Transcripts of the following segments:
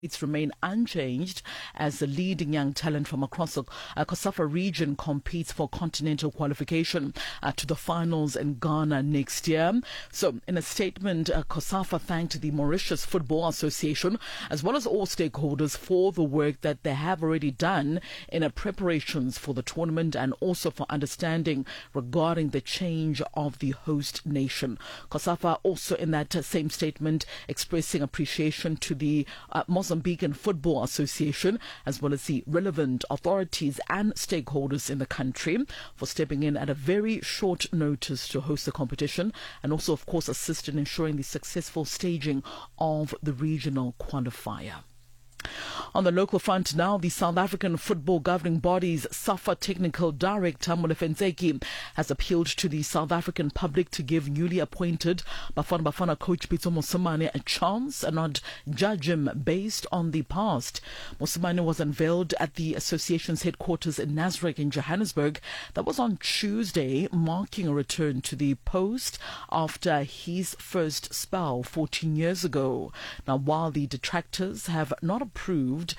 It's remain unchanged as the leading young talent from across the COSAFA region competes for continental qualification to the finals in Ghana next year. So in a statement, COSAFA thanked the Mauritius Football Association as well as all stakeholders for the work that they have already done in preparations for the tournament and also for understanding regarding the change of the host nation. COSAFA also in that same statement expressing appreciation to the Mozambican Football Association as well as the relevant authorities and stakeholders in the country for stepping in at a very short notice to host the competition and also of course assist in ensuring the successful staging of the regional qualifier. On the local front now, the South African football governing body's SAFA technical director Molefe Ntseki has appealed to the South African public to give newly appointed Bafana Bafana coach Pitso Mosimane a chance and not judge him based on the past. Mosimane was unveiled at the association's headquarters in Nasrec in Johannesburg. That was on Tuesday, marking a return to the post after his first spell 14 years ago. Now, while the detractors have not approved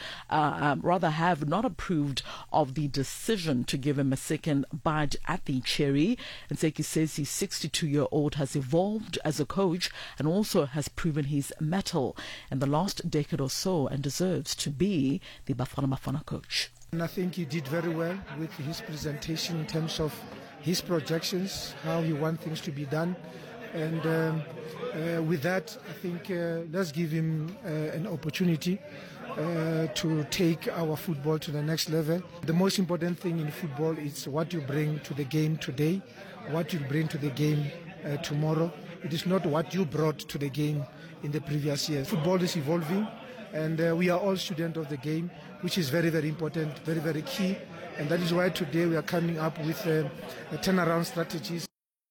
of the decision to give him a second bite at the cherry, Ntseki says the 62-year-old has evolved as a coach and also has proven his mettle in the last decade or so and deserves to be the Bafana Bafana coach. And I think he did very well with his presentation in terms of his projections, how he wants things to be done. And with that, I think let's give him an opportunity to take our football to the next level. The most important thing in football is what you bring to the game today, what you bring to the game tomorrow. It is not what you brought to the game in the previous years. Football is evolving, and we are all students of the game, which is very, very important, very, very key. And that is why today we are coming up with turnaround strategies.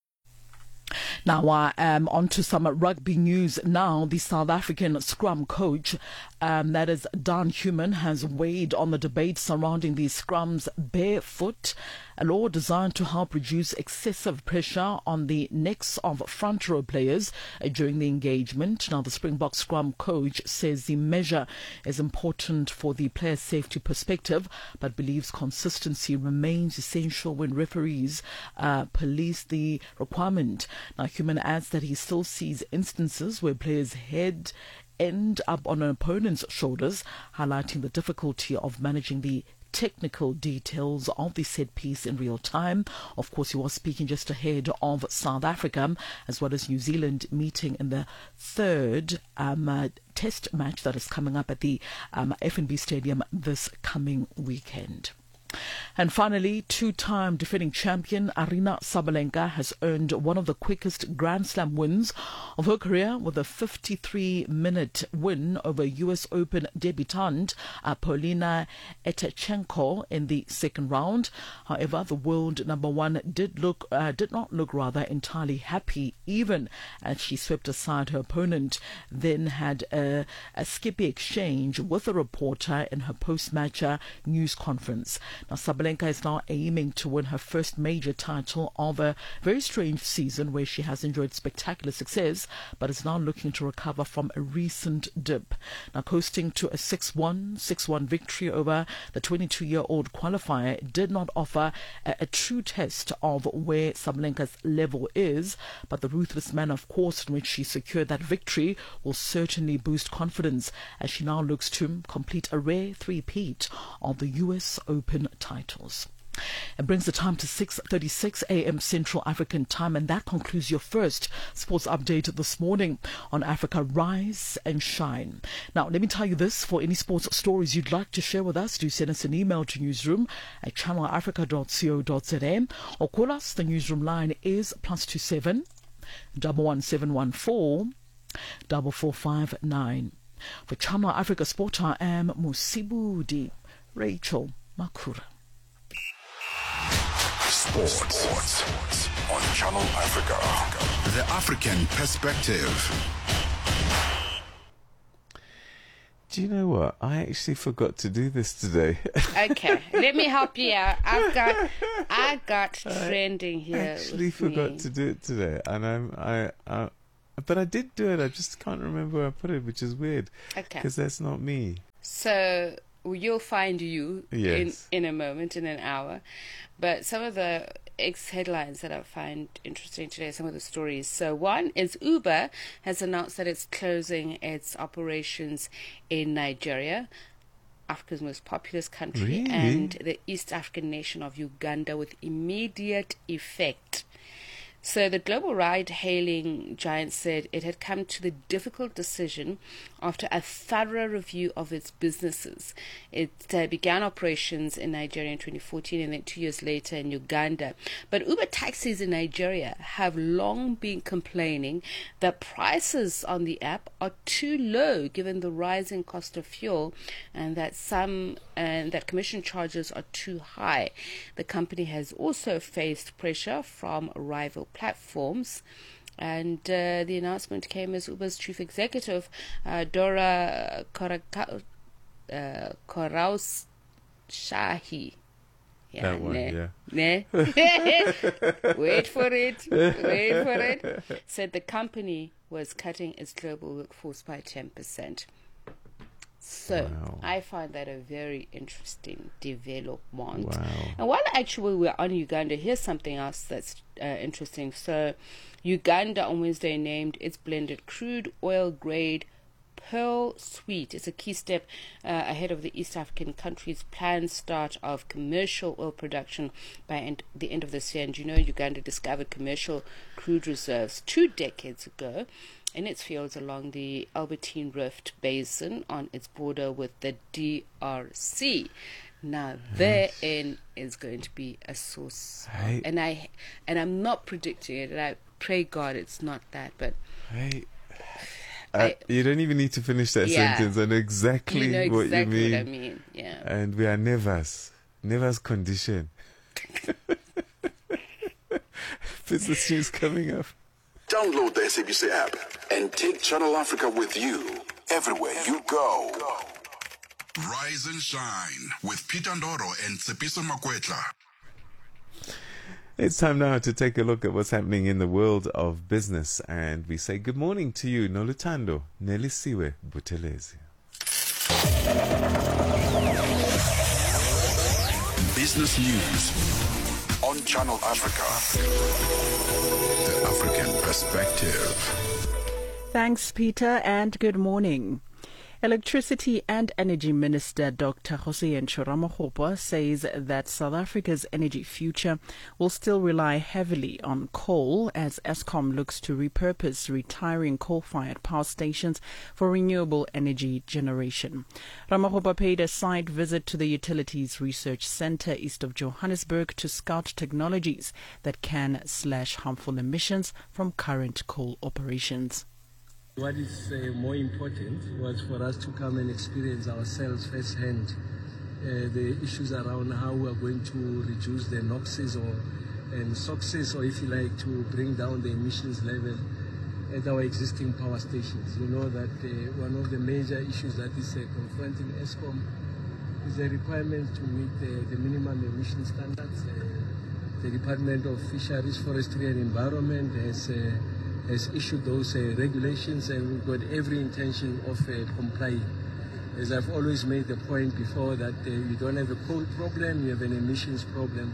Now, on to some rugby news now. The South African scrum coach, that is Dan Human, has weighed on the debate surrounding the scrum's barefoot, a law designed to help reduce excessive pressure on the necks of front row players during the engagement. Now, the Springbok scrum coach says the measure is important for the player safety perspective, but believes consistency remains essential when referees police the requirement. Now, Human adds that he still sees instances where players' head end up on an opponent's shoulders, highlighting the difficulty of managing the technical details of the set piece in real time. Of course, he was speaking just ahead of South Africa as well as New Zealand meeting in the third test match that is coming up at the FNB Stadium this coming weekend. And finally, two-time defending champion Aryna Sabalenka has earned one of the quickest Grand Slam wins of her career with a 53-minute win over US Open debutante Polina Etchenko in the second round. However, the world number one did not look entirely happy, even as she swept aside her opponent, then had a skippy exchange with a reporter in her post-match news conference. Now, Sabalenka is now aiming to win her first major title of a very strange season where she has enjoyed spectacular success, but is now looking to recover from a recent dip. Now, coasting to a 6-1 victory over the 22-year-old qualifier did not offer a true test of where Sabalenka's level is, but the ruthless manner, of course, in which she secured that victory will certainly boost confidence as she now looks to complete a rare three-peat of the US Open titles. It brings the time to 6:36 a.m. Central African time, and that concludes your first sports update this morning on Africa Rise and Shine. Now, let me tell you this: for any sports stories you'd like to share with us, do send us an email to newsroom@channelafrica.co.za or call us. The newsroom line is +27 11714 4459. For Channel Africa Sport, I am Musibudi Rachel Makura. Sports on Channel Africa. The African perspective. Do you know what? I actually forgot to do this today. Okay, let me help you out. I got trending here. I actually forgot to do it today, and I'm But I did do it. I just can't remember where I put it, which is weird. Okay. Because that's not me. So you'll find you Yes. in a moment, in an hour. But some of the headlines that I find interesting today, some of the stories. So one is Uber has announced that it's closing its operations in Nigeria, Africa's most populous country, Really? and the East African nation of Uganda with immediate effect. So the global ride-hailing giant said it had come to the difficult decision after a thorough review of its businesses. It began operations in Nigeria in 2014 and then 2 years later in Uganda. But Uber taxis in Nigeria have long been complaining that prices on the app are too low given the rising cost of fuel and that commission charges are too high. The company has also faced pressure from rival platforms, and the announcement came as Uber's chief executive Dora Khosrowshahi. That one, yeah. Wait for it. Said the company was cutting its global workforce by 10%. So Wow. I find that a very interesting development. Wow. And while actually we're on Uganda, here's something else that's interesting. So Uganda on Wednesday named its blended crude oil grade Pearl Sweet. It's a key step ahead of the East African country's planned start of commercial oil production by the end of this year. And you know, Uganda discovered commercial crude reserves 2 decades ago in its fields along the Albertine Rift Basin on its border with the DRC. Now, therein is going to be a source, Hey. and I'm not predicting it, and I pray God it's not that, but Hey. You don't even need to finish that Yeah. sentence. I know exactly, you know what exactly you what I mean. mean. Yeah. And we are Neva's condition. Business news coming up. Download the SABC app and take Channel Africa with you everywhere you go. Rise and shine with Peter Ndoro and Tsepiso Makwetla. It's time now to take a look at what's happening in the world of business. And we say good morning to you, Nolutando Nelisiwe Butelezi. Business news on Channel Africa. The African perspective. Thanks, Peter, and good morning. Electricity and Energy Minister Dr. Kgosientsho Ramokgopa says that South Africa's energy future will still rely heavily on coal as Eskom looks to repurpose retiring coal-fired power stations for renewable energy generation. Ramokgopa paid a site visit to the Utilities Research Centre east of Johannesburg to scout technologies that can slash harmful emissions from current coal operations. What is more important was for us to come and experience ourselves firsthand the issues around how we are going to reduce the NOxes and SOxes, or if you like, to bring down the emissions level at our existing power stations. You know that one of the major issues that is confronting Eskom is the requirement to meet the minimum emission standards. The Department of Fisheries, Forestry and Environment has issued those regulations, and we've got every intention of complying. As I've always made the point before, that you don't have a coal problem, you have an emissions problem.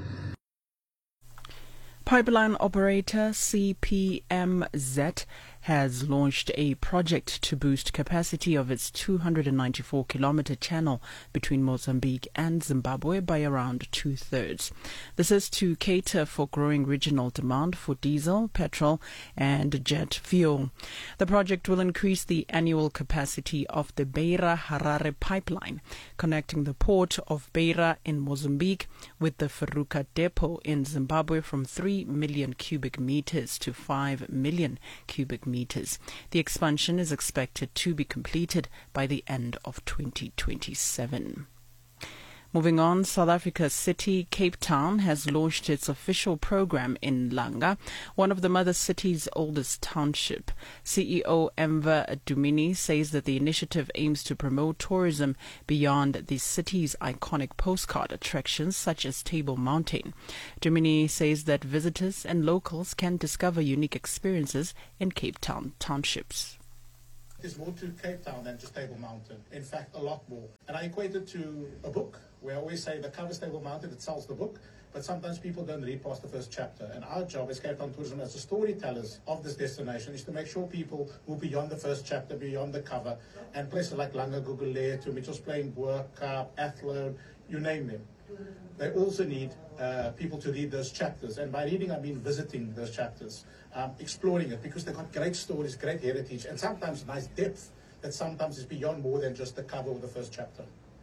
Pipeline operator CPMZ has launched a project to boost capacity of its 294-kilometer channel between Mozambique and Zimbabwe by around 2/3. This is to cater for growing regional demand for diesel, petrol, and jet fuel. The project will increase the annual capacity of the Beira-Harare pipeline, connecting the port of Beira in Mozambique with the Feruka depot in Zimbabwe from 3 million cubic meters to 5 million cubic meters. The expansion is expected to be completed by the end of 2027. Moving on, South Africa's city, Cape Town, has launched its official program in Langa, one of the mother city's oldest township. CEO Enver Dumini says that the initiative aims to promote tourism beyond the city's iconic postcard attractions such as Table Mountain. Dumini says that visitors and locals can discover unique experiences in Cape Town townships. There's more to Cape Town than just Table Mountain. In fact, a lot more. And I equate it to a book. We always say the cover Table Mountain, it sells the book. But sometimes people don't read past the first chapter. And our job as Cape Town Tourism, as the storytellers of this destination, is to make sure people move beyond the first chapter, beyond the cover. And places like Langa, Gugulethu, to Mitchell's Plain, Cup, Athlone, you name them. They also need people to read those chapters. And by reading, I mean visiting those chapters, exploring it, because they've got great stories, great heritage, and sometimes nice depth that sometimes is beyond more than just the cover of the first chapter.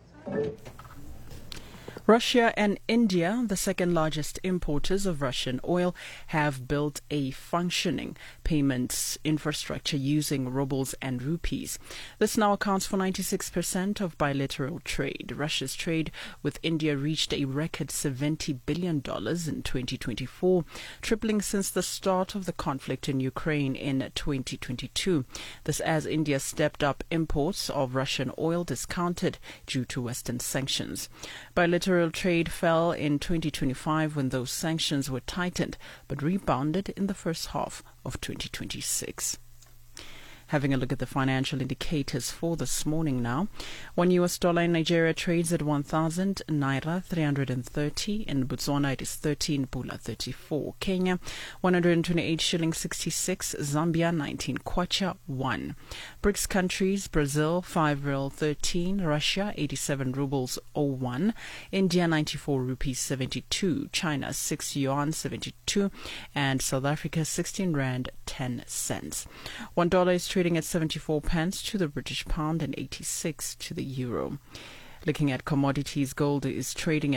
Russia and India, the second largest importers of Russian oil, have built a functioning payments infrastructure using rubles and rupees. This now accounts for 96% of bilateral trade. Russia's trade with India reached a record $70 billion in 2024, tripling since the start of the conflict in Ukraine in 2022. This as India stepped up imports of Russian oil discounted due to Western sanctions. Bilateral trade fell in 2025 when those sanctions were tightened, but rebounded in the first half of 2026. Having a look at the financial indicators for this morning now. $1 in Nigeria trades at 1,000 Naira 330. In Botswana it is 13 Pula 34. Kenya 128 shillings 66. Zambia 19 Kwacha 1. BRICS countries: Brazil 5 Real 13. Russia 87 rubles 01. India 94 rupees 72. China 6 yuan 72. And South Africa 16 rand 10 cents. $1 is trading at 74 pence to the British pound and 86 to the euro. Looking at commodities, gold is trading at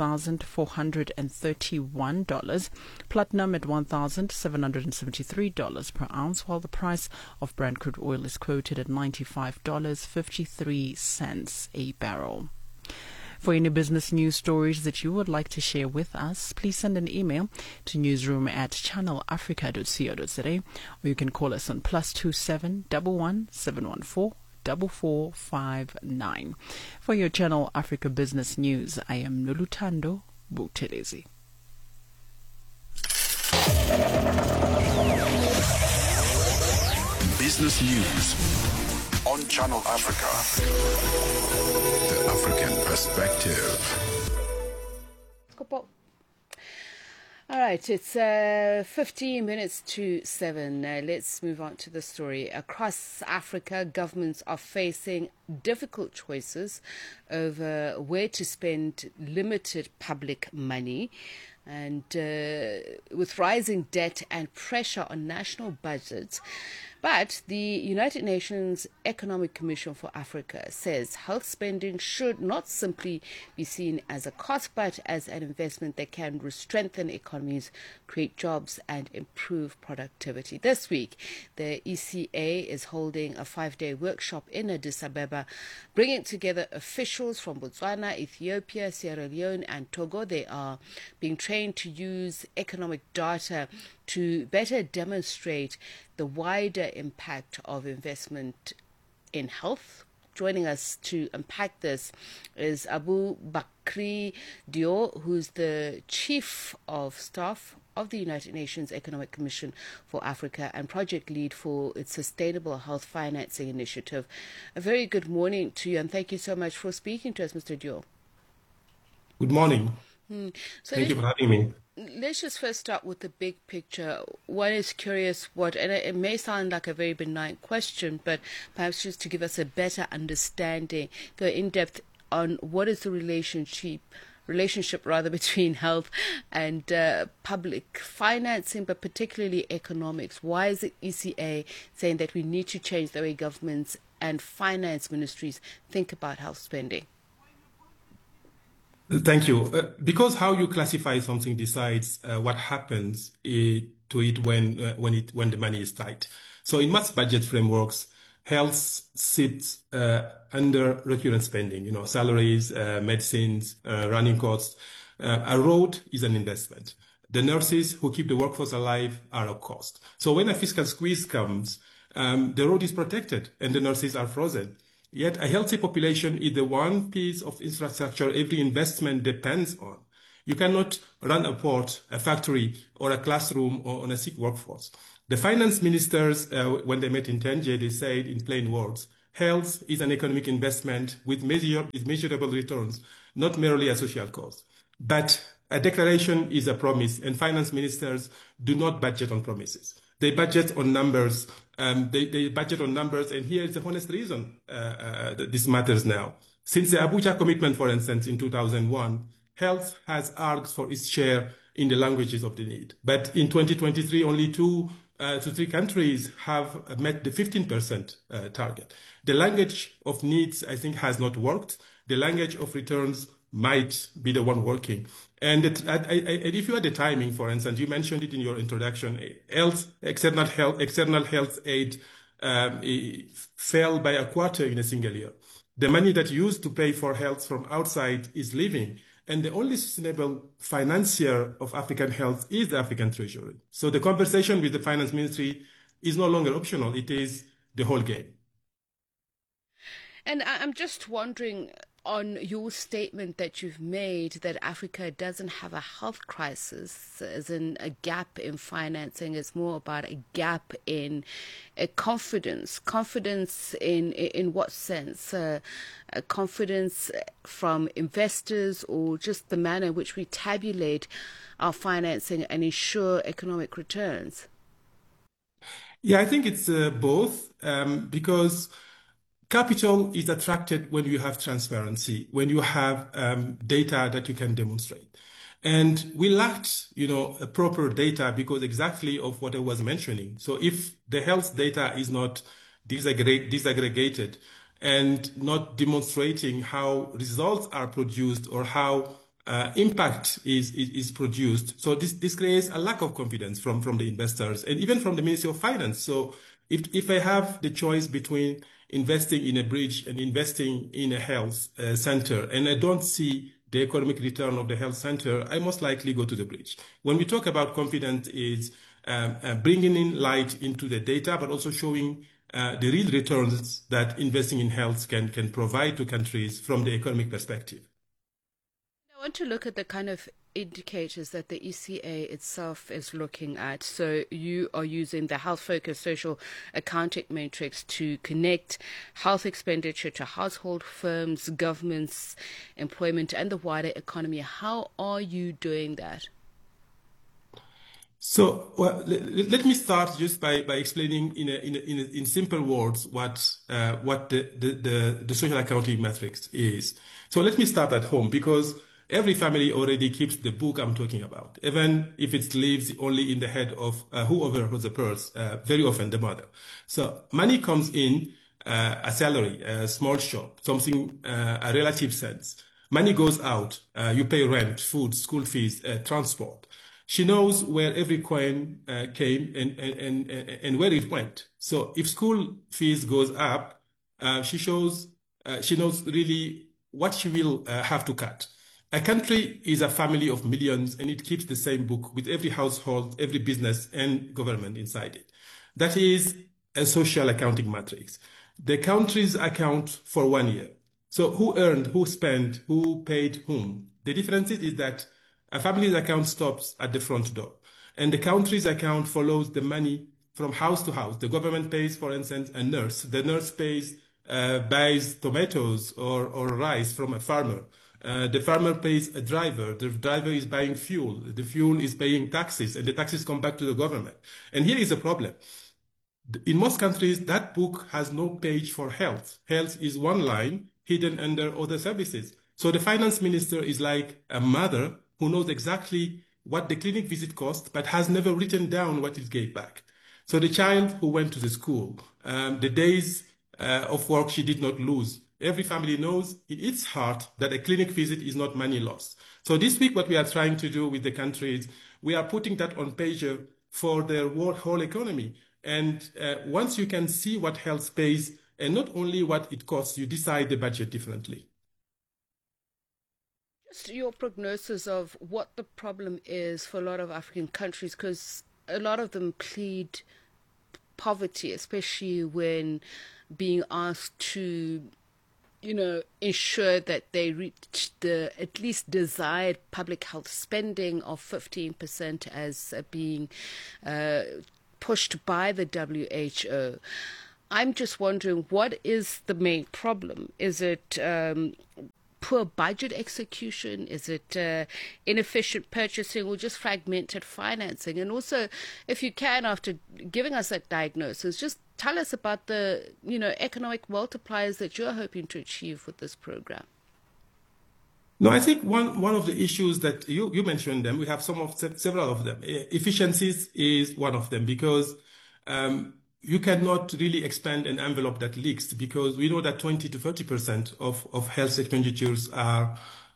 $4,431, platinum at $1,773 per ounce, while the price of Brent crude oil is quoted at $95.53 a barrel. For any business news stories that you would like to share with us, please send an email to newsroom@channelafrica.co.za, or you can call us on +27 11 714 4459. For your Channel Africa Business News, I am Noluthando Buthelezi. Business News on Channel Africa. The African perspective. All right, it's 15 minutes to 7. Let's move on to the story. Across Africa, governments are facing difficult choices over where to spend limited public money. And with rising debt and pressure on national budgets. But the United Nations Economic Commission for Africa says health spending should not simply be seen as a cost, but as an investment that can strengthen economies, create jobs, and improve productivity. This week, the ECA is holding a 5-day workshop in Addis Ababa, bringing together officials from Botswana, Ethiopia, Sierra Leone, and Togo. They are being trained to use economic data to better demonstrate the wider impact of investment in health. Joining us to unpack this is Aboubakry Diop, who's the Chief of Staff of the United Nations Economic Commission for Africa and project lead for its Sustainable Health Financing Initiative. A very good morning to you, and thank you so much for speaking to us, Mr. Diop. Good morning. So thank you for having me. Let's just first start with the big picture. One is curious and it may sound like a very benign question, but perhaps just to give us a better understanding, go in depth on what is the relationship between health and public financing, but particularly economics. Why is the ECA saying that we need to change the way governments and finance ministries think about health spending? Thank you. Because how you classify something decides what happens to it when the money is tight. So in most budget frameworks, health sits under recurrent spending, salaries, medicines, running costs. A road is an investment. The nurses who keep the workforce alive are a cost. So when a fiscal squeeze comes, the road is protected and the nurses are frozen. Yet a healthy population is the one piece of infrastructure every investment depends on. You cannot run a port, a factory, or a classroom or on a sick workforce. The finance ministers, when they met in Tangier, they said in plain words, health is an economic investment with measurable returns, not merely a social cost. But a declaration is a promise, and finance ministers do not budget on promises. They budget on numbers. They budget on numbers, and here is the honest reason that this matters now. Since the Abuja commitment, for instance, in 2001, health has asked for its share in the languages of the need. But in 2023, only 2 to 3 countries have met the 15% target. The language of needs, I think, has not worked. The language of returns might be the one working. And if you had the timing, for instance, you mentioned it in your introduction, external health aid fell by a quarter in a single year. The money that used to pay for health from outside is leaving. And the only sustainable financier of African health is the African Treasury. So the conversation with the finance ministry is no longer optional. It is the whole game. And I'm just wondering, on your statement that you've made that Africa doesn't have a health crisis, as in a gap in financing, it's more about a gap in confidence. Confidence in what sense? Confidence from investors, or just the manner in which we tabulate our financing and ensure economic returns? Yeah, I think it's both, because capital is attracted when you have transparency, when you have data that you can demonstrate. And we lacked, a proper data because exactly of what I was mentioning. So if the health data is not disaggregated and not demonstrating how results are produced or how impact is produced, so this creates a lack of confidence from the investors and even from the Ministry of Finance. So if I have the choice between investing in a bridge and investing in a health center, and I don't see the economic return of the health center, I most likely go to the bridge. When we talk about confidence, is bringing in light into the data, but also showing the real returns that investing in health can provide to countries from the economic perspective. I want to look at the kind of indicators that the ECA itself is looking at. So you are using the health-focused social accounting matrix to connect health expenditure to household, firms, governments, employment, and the wider economy. How are you doing that? So let me start just by explaining in simple words what the social accounting matrix is. So let me start at home, because every family already keeps the book I'm talking about, even if it lives only in the head of whoever holds the purse, very often the mother. So money comes in, a salary, a small shop, something, a relative sense. Money goes out, you pay rent, food, school fees, transport. She knows where every coin came and where it went. So if school fees goes up, she knows really what she will have to cut. A country is a family of millions, and it keeps the same book with every household, every business, and government inside it. That is a social accounting matrix. The countries account for 1 year. So who earned, who spent, who paid whom. The difference is that a family's account stops at the front door, and the country's account follows the money from house to house. The government pays, for instance, a nurse. The nurse buys tomatoes or rice from a farmer. The farmer pays a driver. The driver is buying fuel. The fuel is paying taxes, and the taxes come back to the government. And here is a problem. In most countries, that book has no page for health. Health is one line hidden under other services. So the finance minister is like a mother who knows exactly what the clinic visit cost, but has never written down what it gave back. So the child who went to the school, the days of work she did not lose. Every family knows in its heart that a clinic visit is not money lost. So this week, what we are trying to do with the country is we are putting that on pager for their whole economy. And once you can see what health pays and not only what it costs, you decide the budget differently. Just your prognosis of what the problem is for a lot of African countries, because a lot of them plead poverty, especially when being asked to, ensure that they reach the at least desired public health spending of 15% as being pushed by the WHO. I'm just wondering, what is the main problem? Is it poor budget execution? Is it inefficient purchasing, or just fragmented financing? And also, if you can, after giving us that diagnosis, just tell us about the economic multipliers that you're hoping to achieve with this program. No, I think one of the issues that you mentioned them, we have several of them. Efficiencies is one of them, because you cannot really expand an envelope that leaks, because we know that 20 to 30% of health expenditures are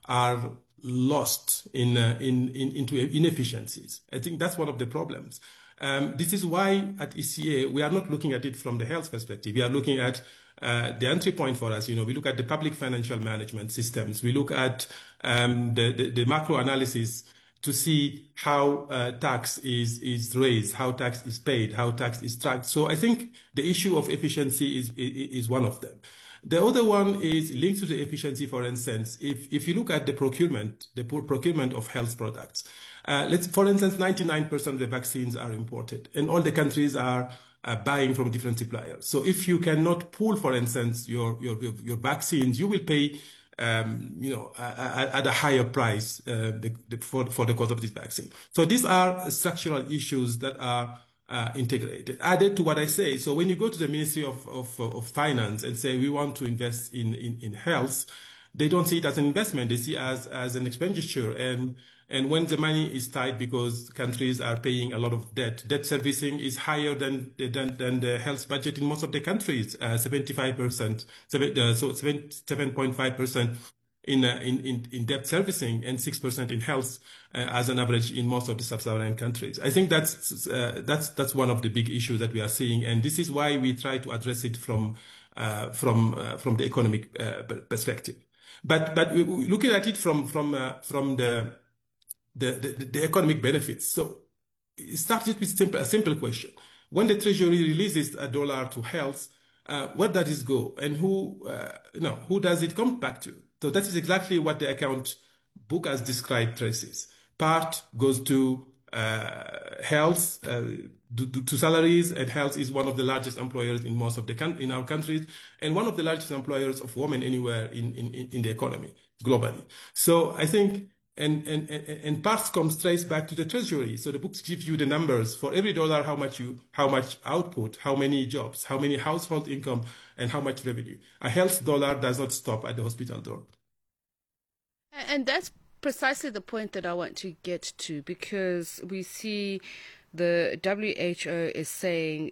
lost into inefficiencies. I think that's one of the problems. This is why at ECA we are not looking at it from the health perspective. We are looking at the entry point for us. We look at the public financial management systems. We look at the macro analysis to see how tax is raised, how tax is paid, how tax is tracked. So I think the issue of efficiency is one of them. The other one is linked to the efficiency. For instance, if you look at the procurement of health products, for instance, 99% of the vaccines are imported, and all the countries are buying from different suppliers. So if you cannot pool, for instance, your vaccines, you will pay at a higher price for the cost of this vaccine. So these are structural issues that are integrated. Added to what I say, so when you go to the Ministry of Finance and say we want to invest in health, they don't see it as an investment. They see it as an expenditure. And when the money is tight because countries are paying a lot of debt servicing is higher than the health budget in most of the countries, 75%, so 7.5% in debt servicing and 6% in health as an average in most of the sub-Saharan countries. I think that's one of the big issues that we are seeing, and this is why we try to address it from the economic perspective. But looking at it from the economic benefits. So it started with a simple question. When the Treasury releases $1 to health, where does it go, and who does it come back to? So that is exactly what the account book has described traces. Part goes to health, to salaries, and health is one of the largest employers in most of in our countries, and one of the largest employers of women anywhere in the economy globally. So I think and parts come straight back to the Treasury. So the books give you the numbers for every dollar, how much output, how many jobs, how many household income, and how much revenue. A health dollar does not stop at the hospital door. And that's precisely the point that I want to get to, because we see the WHO is saying,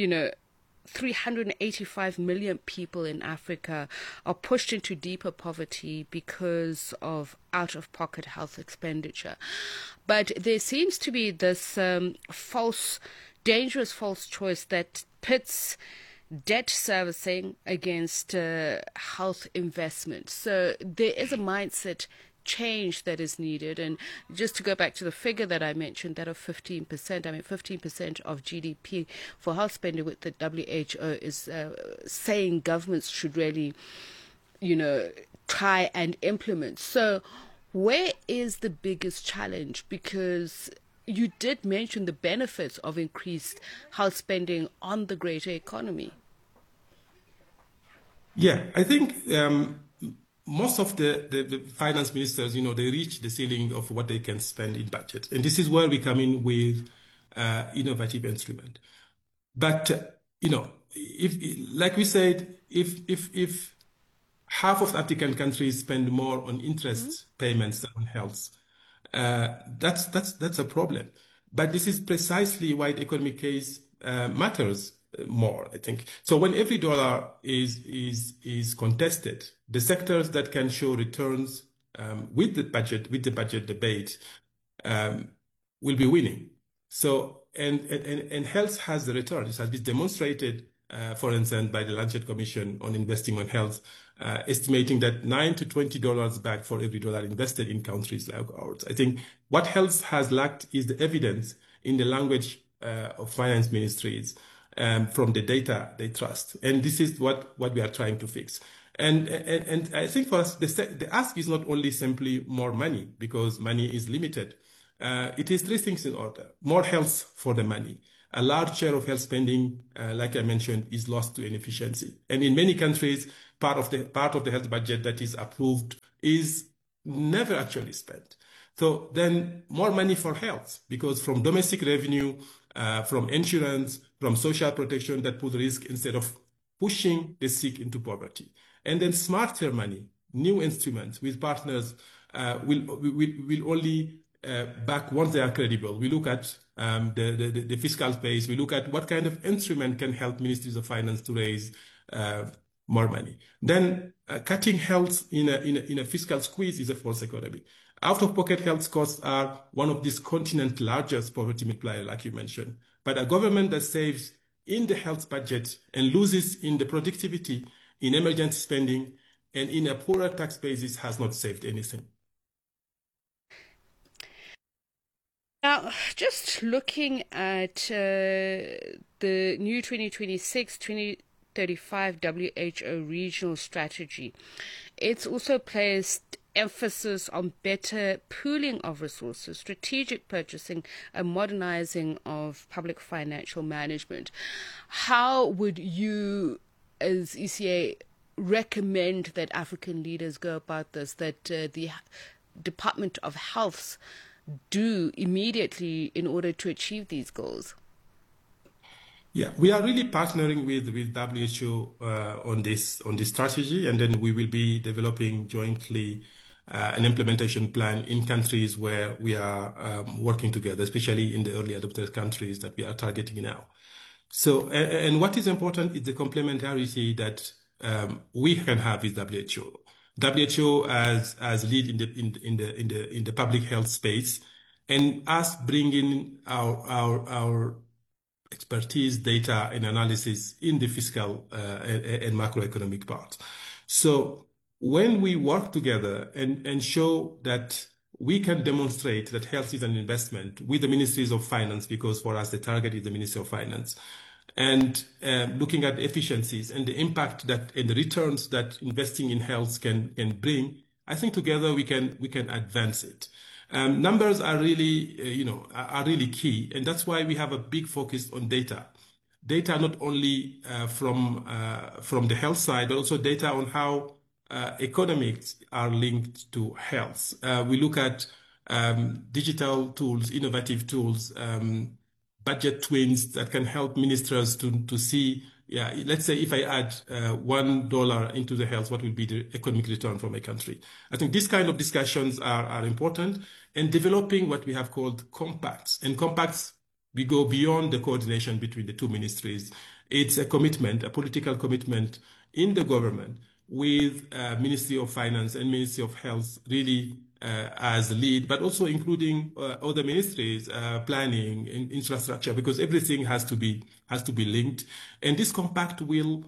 385 million people in Africa are pushed into deeper poverty because of out-of-pocket health expenditure. But there seems to be this dangerous false choice that pits debt servicing against health investment. So there is a mindset change that is needed. And just to go back to the figure that I mentioned, that of 15%, 15% of GDP for health spending, with the WHO is saying governments should really, try and implement. So where is the biggest challenge? Because you did mention the benefits of increased health spending on the greater economy. Yeah, I think most of the finance ministers, they reach the ceiling of what they can spend in budget. And this is where we come in with innovative instrument. But, if, like we said, if half of African countries spend more on interest payments than on health, that's a problem. But this is precisely why the economic case matters more, I think. So when every dollar is contested, the sectors that can show returns with the budget debate will be winning. So and health has the return. It has been demonstrated, for instance, by the Lancet Commission on Investing on Health, estimating that $9 to $20 back for every dollar invested in countries like ours. I think what health has lacked is the evidence in the language of finance ministries from the data they trust. And this is what we are trying to fix. And I think for us, the ask is not only simply more money, because money is limited. It is three things in order. More health for the money. A large share of health spending, like I mentioned, is lost to inefficiency. And in many countries, part of the health budget that is approved is never actually spent. So then more money for health, because from domestic revenue, from insurance, from social protection that put risk instead of pushing the sick into poverty. And then smarter money, new instruments with partners will only back once they are credible. We look at the fiscal space. We look at what kind of instrument can help ministries of finance to raise more money. Then cutting health in a fiscal squeeze is a false economy. Out-of-pocket health costs are one of this continent's largest poverty multiplier, like you mentioned. But a government that saves in the health budget and loses in the productivity, in emergency spending, and in a poorer tax basis has not saved anything. Now, just looking at the new 2026-2035 WHO regional strategy, it's also placed emphasis on better pooling of resources, strategic purchasing, and modernizing of public financial management. How would you, as ECA, recommend that African leaders go about this, that the Department of Health do immediately in order to achieve these goals? Yeah, we are really partnering with WHO on this strategy, and then we will be developing jointly an implementation plan in countries where we are working together, especially in the early adopter countries that we are targeting now. So, and what is important is the complementarity that we can have with WHO. WHO as lead in the public health space, and us bringing our expertise, data, and analysis in the fiscal and macroeconomic part. So when we work together and show that we can demonstrate that health is an investment with the ministries of finance, because for us the target is the Ministry of Finance, and looking at efficiencies and the impact that and the returns that investing in health can bring, I think together we can advance it. Numbers are really are really key, and that's why we have a big focus on data. Data not only from the health side, but also data on how economics are linked to health. We look at digital tools, innovative tools, budget twins that can help ministers to see, let's say if I add $1 into the health, what will be the economic return from a country? I think these kind of discussions are important, and developing what we have called compacts. And compacts, we go beyond the coordination between the two ministries. It's a commitment, a political commitment in the government with Ministry of Finance and Ministry of Health really as lead, but also including other ministries, planning, infrastructure, because everything has to be linked. And this compact will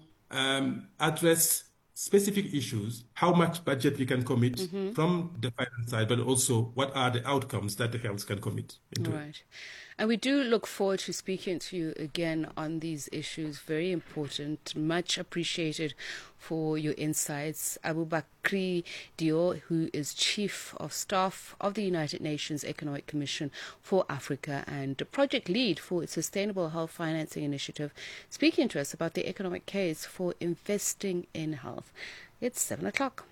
address specific issues, how much budget we can commit from the finance side, but also what are the outcomes that the health can commit into. Right. And we do look forward to speaking to you again on these issues. Very important, much appreciated for your insights. Aboubakry Diop, who is Chief of Staff of the United Nations Economic Commission for Africa and project lead for its Sustainable Health Financing Initiative, speaking to us about the economic case for investing in health. It's 7 o'clock.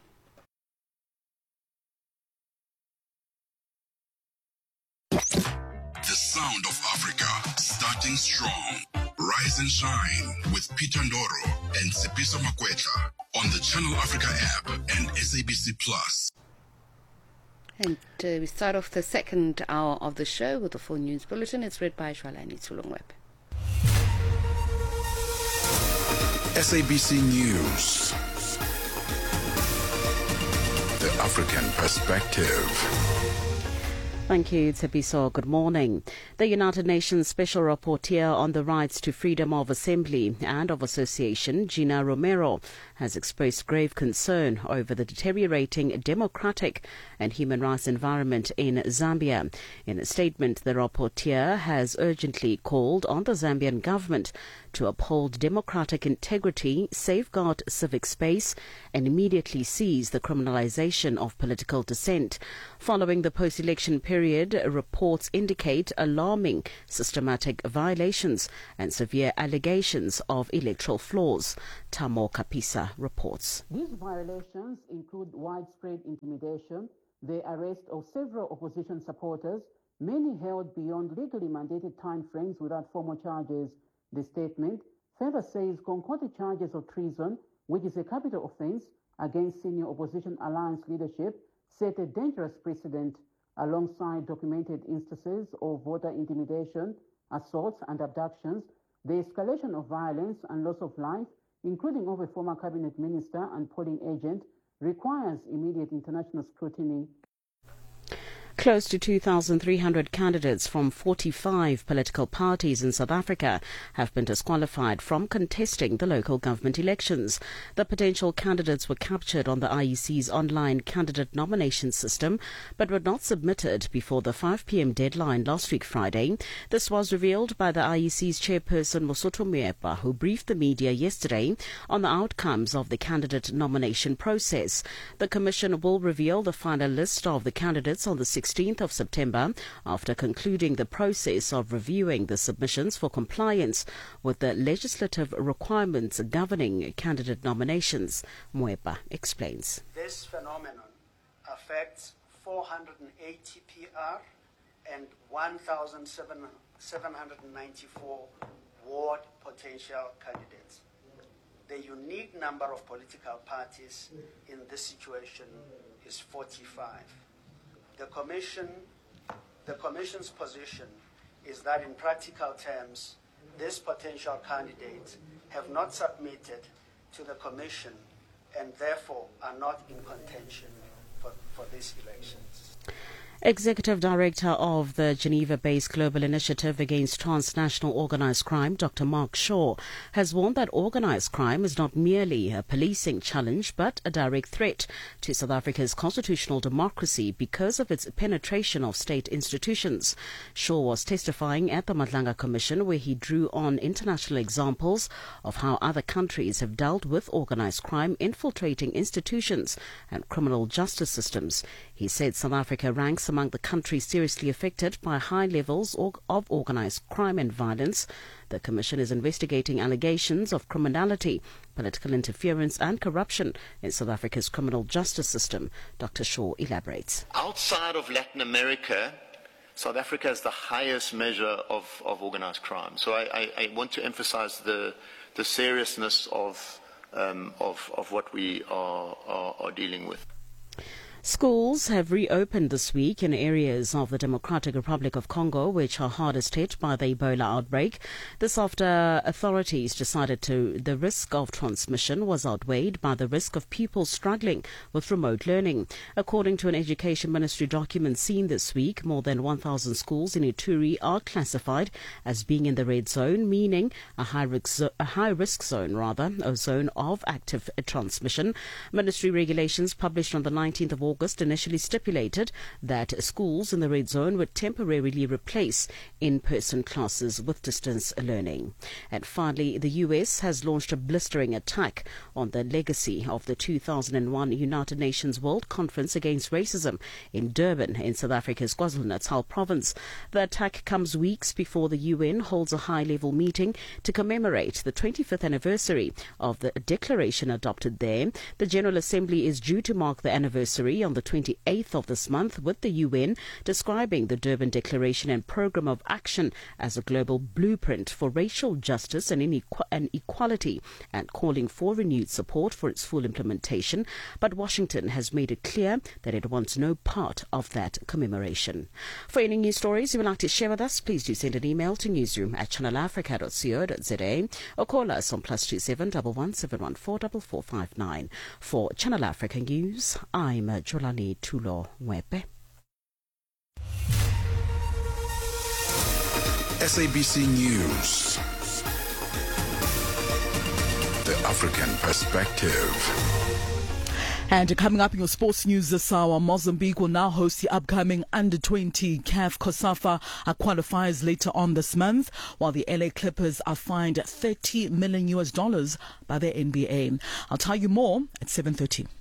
The sound of Africa, starting strong. Rise and shine with Peter Ndoro and Tsepiso Makwetla on the Channel Africa app and SABC Plus. And we start off the second hour of the show with the full news bulletin. It's read by Shwalani Tulongweb. SABC News. The African perspective. Thank you, Tsepiso. Good morning. The United Nations Special Rapporteur on the Rights to Freedom of Assembly and of Association, Gina Romero, has expressed grave concern over the deteriorating democratic and human rights environment in Zambia. In a statement, the rapporteur has urgently called on the Zambian government to uphold democratic integrity, safeguard civic space, and immediately cease the criminalization of political dissent. Following the post-election period, reports indicate alarming systematic violations and severe allegations of electoral flaws. Tamo Kapisa reports. These violations include widespread intimidation, the arrest of several opposition supporters, many held beyond legally mandated timeframes without formal charges. The statement further says concocted charges of treason, which is a capital offense against senior opposition alliance leadership, set a dangerous precedent. Alongside documented instances of voter intimidation, assaults and abductions, the escalation of violence and loss of life, including of a former cabinet minister and polling agent, requires immediate international scrutiny. Close to 2,300 candidates from 45 political parties in South Africa have been disqualified from contesting the local government elections. The potential candidates were captured on the IEC's online candidate nomination system, but were not submitted before the 5 p.m. deadline last week Friday. This was revealed by the IEC's chairperson Mosotho Moepa, who briefed the media yesterday on the outcomes of the candidate nomination process. The Commission will reveal the final list of the candidates on the 16th of September after concluding the process of reviewing the submissions for compliance with the legislative requirements governing candidate nominations. Moepa explains. This phenomenon affects 480 PR and 1,794 ward potential candidates. The unique number of political parties in this situation is 45. The Commission's position is that in practical terms, these potential candidates have not submitted to the Commission and therefore are not in contention for these elections. Executive Director of the Geneva-based Global Initiative Against Transnational Organised Crime, Dr. Mark Shaw, has warned that organised crime is not merely a policing challenge but a direct threat to South Africa's constitutional democracy because of its penetration of state institutions. Shaw was testifying at the Madlanga Commission, where he drew on international examples of how other countries have dealt with organised crime infiltrating institutions and criminal justice systems. He said South Africa ranks among the countries seriously affected by high levels of organised crime and violence. The Commission is investigating allegations of criminality, political interference and corruption in South Africa's criminal justice system. Dr. Shaw elaborates. Outside of Latin America, South Africa is the highest measure of organised crime. So I want to emphasize the seriousness of what we are dealing with. Schools have reopened this week in areas of the Democratic Republic of Congo which are hardest hit by the Ebola outbreak. This after authorities decided the risk of transmission was outweighed by the risk of pupils struggling with remote learning. According to an Education Ministry document seen this week, more than 1,000 schools in Ituri are classified as being in the red zone, meaning a high-risk zone, a zone of active transmission. Ministry regulations published on the 19th of August initially stipulated that schools in the red zone would temporarily replace in-person classes with distance learning. And finally, the US has launched a blistering attack on the legacy of the 2001 United Nations World Conference Against Racism in Durban in South Africa's KwaZulu-Natal province. The attack comes weeks before the UN holds a high-level meeting to commemorate the 25th anniversary of the declaration adopted there. The General Assembly is due to mark the anniversary on the 28th of this month, with the UN describing the Durban Declaration and Programme of Action as a global blueprint for racial justice and equality, and calling for renewed support for its full implementation. But Washington has made it clear that it wants no part of that commemoration. For any news stories you would like to share with us, please do send an email to newsroom@channelafrica.co.za or call us on +27 11 714 4459. For Channel Africa News, I'm Jolani Tulo Mwepe. SABC News. The African Perspective. And coming up in your sports news this hour, Mozambique will now host the upcoming Under-20 CAF COSAFA qualifiers later on this month, while the LA Clippers are fined $30 million by the NBA. I'll tell you more at 7:30.